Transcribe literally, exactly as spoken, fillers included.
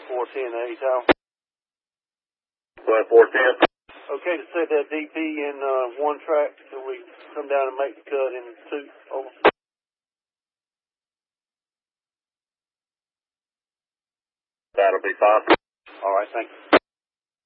four ten, A Tower. twelve four ten. Okay to set that D P in uh, one track till we come down and make the cut in two. Over. That'll be fine. All right, thank you.